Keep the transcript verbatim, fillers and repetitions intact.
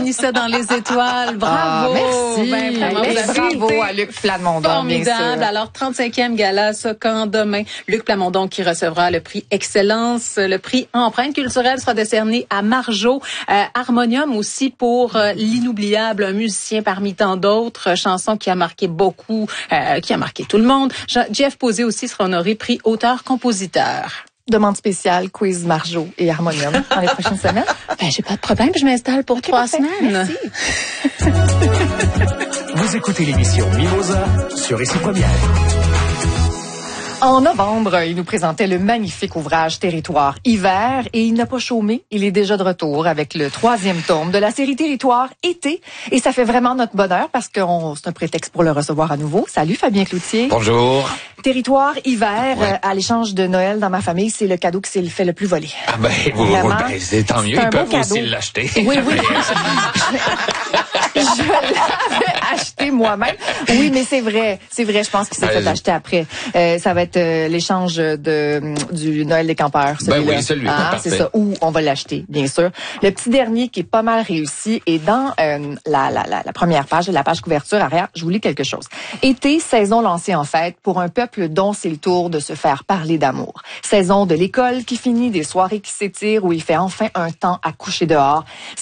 finissait dans les étoiles. Bravo! Ah, merci. Ben, vraiment, Ben, vous avez bravo été à Luc Plamondon, bien sûr. formidable. Alors, trente-cinquième gala, ça, quand demain, Luc Plamondon qui recevra le prix Excellence, le prix Empreinte culturelle sera décerné à Marjo. Euh, Harmonium aussi pour euh, l'inoubliable, un musicien parmi tant d'autres, euh, chanson qui a marqué beaucoup, euh, qui a marqué tout le monde. Je- Jeff Posé aussi sera honoré prix auteur-compositeur. Demande spéciale, quiz Marjo et Harmonium dans les prochaines semaines. Ben, j'ai pas de problème, je m'installe pour Okay, trois parfait. semaines. Merci. Vous écoutez l'émission Mimosa sur Ici Première. En novembre, il nous présentait le magnifique ouvrage Territoire hiver et il n'a pas chômé. Il est déjà de retour avec le troisième tome de la série Territoire été. Et ça fait vraiment notre bonheur parce que on- c'est un prétexte pour le recevoir à nouveau. Salut Fabien Cloutier. Bonjour. Territoire hiver, Ouais. euh, à l'échange de Noël dans ma famille, c'est le cadeau qui s'est fait le plus voler. Ah ben, vous, Vraiment, ben, c'est tant mieux, c'est un ils beau peuvent aussi cadeau. l'acheter. Oui, oui. Je l'avais acheté moi-même. Oui, mais c'est vrai. C'est vrai, je pense qu'il s'est Ben, fait acheter après. Euh, ça va être euh, l'échange de du Noël des campeurs, Ben celui-là. oui, celui-là, Hein, parfait. c'est ça. Ou on va l'acheter, bien sûr. Le petit dernier qui est pas mal réussi est dans euh, la, la, la, la première page, la page couverture arrière. Je vous lis quelque chose. Été, saison lancée en fête pour un peuple dont c'est le tour de se faire parler d'amour. Saison de l'école qui finit, des soirées qui s'étirent, où il fait enfin un temps à coucher dehors.